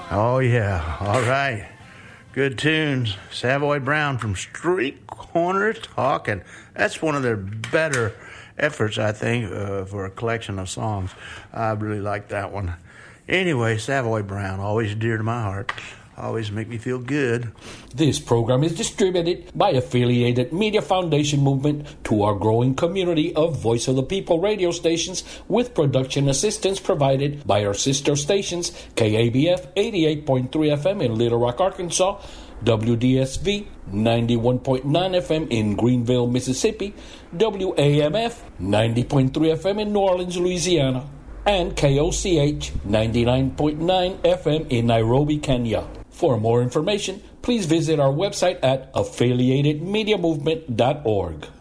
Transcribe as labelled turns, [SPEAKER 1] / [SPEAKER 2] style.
[SPEAKER 1] Oh, yeah. All right. Good tunes. Savoy Brown from Street Corner Talking. That's one of their better efforts, I think, for a collection of songs. I really like that one. Anyway, Savoy Brown, always dear to my heart. Always make me feel good.
[SPEAKER 2] This program is distributed by Affiliated Media Foundation Movement to our growing community of Voice of the People radio stations, with production assistance provided by our sister stations, KABF 88.3 FM in Little Rock, Arkansas, WDSV 91.9 FM in Greenville, Mississippi, WAMF 90.3 FM in New Orleans, Louisiana, and KOCH 99.9 FM in Nairobi, Kenya. For more information, please visit our website at affiliatedmediamovement.org.